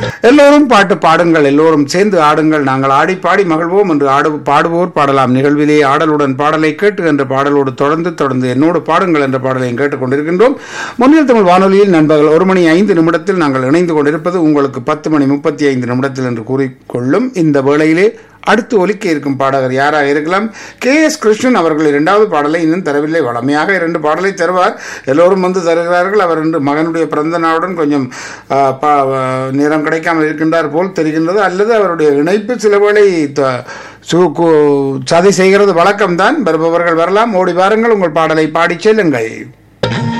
எல்லோரும் பாட்டு பாடுங்கள், எல்லோரும் சேர்ந்து ஆடுங்கள், நாங்கள் ஆடி பாடி மகிழ்வோம் என்று பாடுவோர் பாடலாம் நிகழ்விலே ஆடலுடன் பாடலை கேட்டு என்ற பாடலோடு தொடர்ந்து என்னோடு பாடுங்கள் என்ற பாடலையும் கேட்டுக்கொண்டிருக்கின்றோம். முன்னில் தமிழ் வானொலியில் நண்பர்கள் 1:05 நாங்கள் இணைந்து கொண்டிருப்பது உங்களுக்கு 10:35 என்று கூறிக்கொள்ளும் இந்த வேளையிலே அடுத்து ஒலிக்க இருக்கும் பாடகர் யாராக இருக்கலாம்? KS கிருஷ்ணன் அவர்கள் இரண்டாவது பாடலை இன்னும் தரவில்லை. வளமையாக 2 பாடலை தருவார், எல்லோரும் வந்து தருகிறார்கள். அவர் இன்று மகனுடைய பிறந்த நாளுடன் கொஞ்சம் நேரம் கிடைக்காமல் இருக்கின்றார் போல் தெரிகின்றது, அல்லது அவருடைய இணைப்பு சில வேளை சதி செய்கிறது வழக்கம்தான். வருபவர்கள் வரலாம், ஓடி வாருங்கள், உங்கள் பாடலை பாடி செல்லுங்கள்.